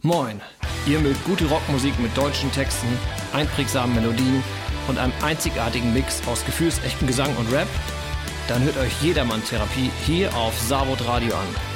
Moin, ihr mögt gute Rockmusik mit deutschen Texten, einprägsamen Melodien und einem einzigartigen Mix aus gefühlsechtem Gesang und Rap? Dann hört euch Jedermann Therapie hier auf Savod Radio an.